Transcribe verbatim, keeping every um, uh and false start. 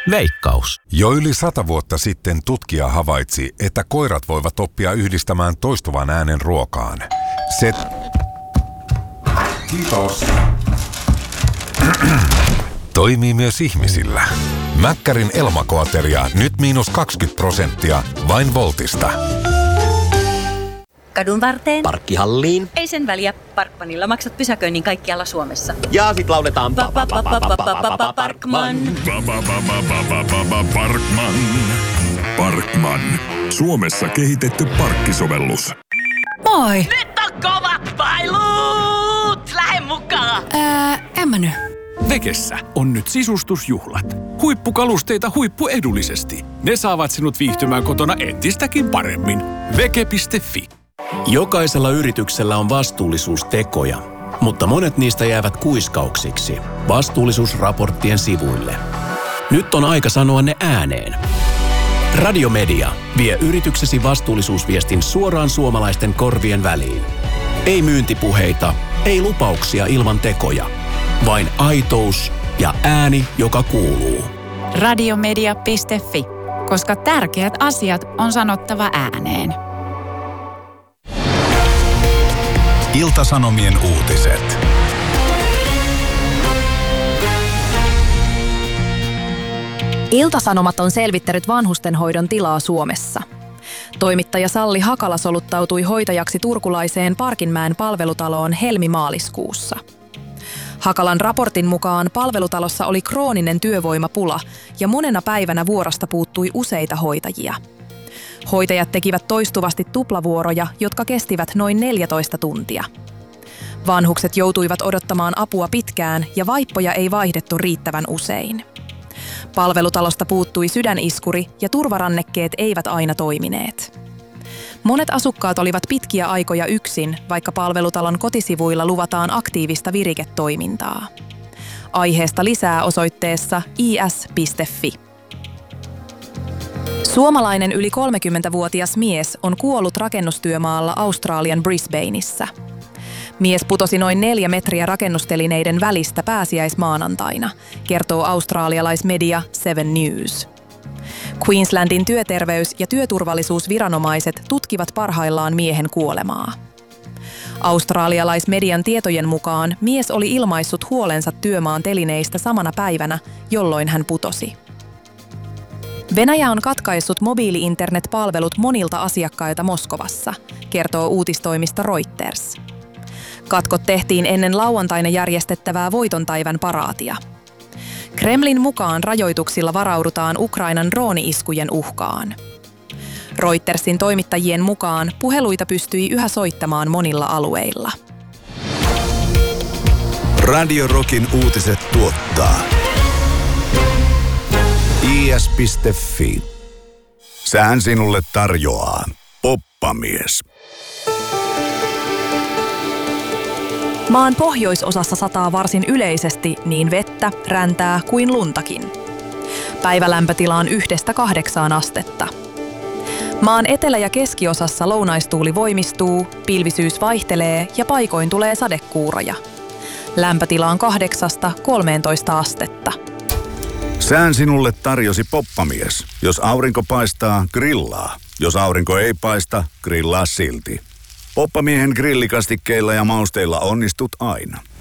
Veikkaus. Jo yli sata vuotta sitten tutkija havaitsi, että koirat voivat oppia yhdistämään toistuvan äänen ruokaan. Se... Kiitos. Toimii myös ihmisillä. Mäkkärin Elmakoateria nyt miinus kaksikymmentä prosenttia vain Voltista. Kadun varteen. Parkkihalliin. Ei sen väliä. Parkmanilla maksat pysäköinnin kaikkialla Suomessa. Ja sit lauletaan Parkman. Parkman. Parkman. Suomessa kehitetty parkkisovellus. Moi! Nyt on kovat pailut! Lähde mukaan! Ää, en mä nyt. Vekessä on nyt sisustusjuhlat. Huippukalusteita huippuedullisesti. Ne saavat sinut viihtymään kotona entistäkin paremmin. Veke piste fi. Jokaisella yrityksellä on vastuullisuustekoja, mutta monet niistä jäävät kuiskauksiksi vastuullisuusraporttien sivuille. Nyt on aika sanoa ne ääneen. Radiomedia vie yrityksesi vastuullisuusviestin suoraan suomalaisten korvien väliin. Ei myyntipuheita, ei lupauksia ilman tekoja. Vain aitous ja ääni, joka kuuluu. Radiomedia piste fi, koska tärkeät asiat on sanottava ääneen. Ilta-Sanomien uutiset. Ilta-Sanomat on selvittänyt vanhustenhoidon tilaa Suomessa. Toimittaja Salli Hakala soluttautui hoitajaksi turkulaiseen Parkinmäen palvelutaloon helmimaaliskuussa. Hakalan raportin mukaan palvelutalossa oli krooninen työvoimapula ja monena päivänä vuorosta puuttui useita hoitajia. Hoitajat tekivät toistuvasti tuplavuoroja, jotka kestivät noin neljätoista tuntia. Vanhukset joutuivat odottamaan apua pitkään ja vaippoja ei vaihdettu riittävän usein. Palvelutalosta puuttui sydäniskuri ja turvarannekkeet eivät aina toimineet. Monet asukkaat olivat pitkiä aikoja yksin, vaikka palvelutalon kotisivuilla luvataan aktiivista viriketoimintaa. Aiheesta lisää osoitteessa i s piste fi. Suomalainen yli kolmekymmentävuotias mies on kuollut rakennustyömaalla Australian Brisbaneissa. Mies putosi noin neljä metriä rakennustelineiden välistä pääsiäismaanantaina, kertoo australialaismedia Seven News. Queenslandin työterveys- ja työturvallisuusviranomaiset tutkivat parhaillaan miehen kuolemaa. Australialaismedian tietojen mukaan mies oli ilmaissut huolensa työmaan telineistä samana päivänä, jolloin hän putosi. Venäjä on katkaissut mobiili-internet-palvelut monilta asiakkailta Moskovassa, kertoo uutistoimisto Reuters. Katkot tehtiin ennen lauantaina järjestettävää voitonpäivän paraatia. Kremlin mukaan rajoituksilla varaudutaan Ukrainan drooni-iskujen uhkaan. Reutersin toimittajien mukaan puheluita pystyi yhä soittamaan monilla alueilla. Radio Rockin uutiset tuottaa i s piste fi. Sään sinulle tarjoaa Poppamies. Maan pohjoisosassa sataa varsin yleisesti niin vettä, räntää kuin luntakin. Päivälämpötila on yhdestä kahdeksaan astetta. Maan etelä- ja keskiosassa lounaistuuli voimistuu, pilvisyys vaihtelee ja paikoin tulee sadekuuroja. Lämpötila on kahdeksasta kolmeentoista astetta. Sään sinulle tarjosi Poppamies. Jos aurinko paistaa, grillaa. Jos aurinko ei paista, grillaa silti. Poppamiehen grillikastikkeilla ja mausteilla onnistut aina.